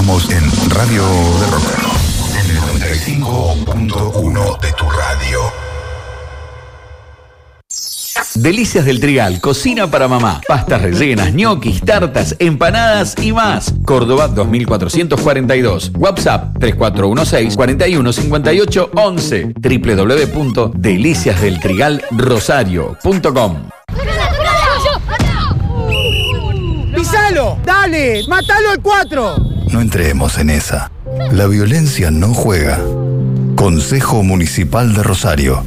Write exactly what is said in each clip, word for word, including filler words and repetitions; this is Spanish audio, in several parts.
Estamos en Radio de Rock. En el noventa y cinco punto uno de tu radio. Delicias del Trigal, cocina para mamá. Pastas rellenas, ñoquis, tartas, empanadas y más. Córdoba dos mil cuatrocientos cuarenta y dos. WhatsApp tres cuatro uno seis, cuatro uno cinco ocho once. doble u doble u doble u punto delicias del trigal rosario punto com. ¡Pisalo! ¡Dale! ¡Mátalo al cuatro! No entremos en esa. La violencia no juega. Consejo Municipal de Rosario.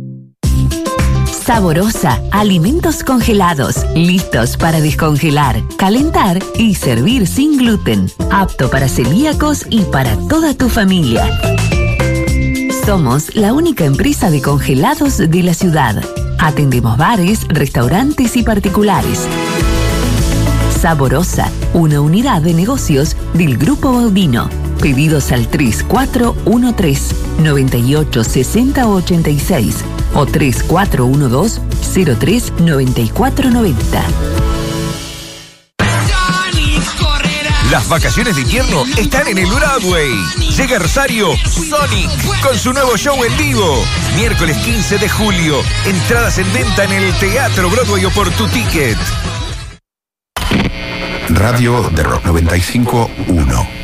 Saborosa, alimentos congelados, listos para descongelar, calentar y servir sin gluten. Apto para celíacos y para toda tu familia. Somos la única empresa de congelados de la ciudad. Atendemos bares, restaurantes y particulares. Saborosa, una unidad de negocios del Grupo Baudino. Pedidos al tres cuatro uno tres, nueve ocho seis cero ocho seis o tres cuatro uno dos, cero tres nueve cuatro nueve cero. Las vacaciones de invierno están en el Broadway. Llega a Rosario Sonic con su nuevo show en vivo. Miércoles quince de julio. Entradas en venta en el Teatro Broadway o por tu ticket. Radio de Rock noventa y cinco punto uno.